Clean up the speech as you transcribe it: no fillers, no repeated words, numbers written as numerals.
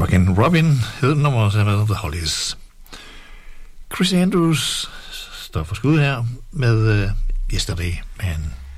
Rockin' Robin hed nummeret, som hedder The Hollies. Chris Andrews står for skud her med Yesterday Man.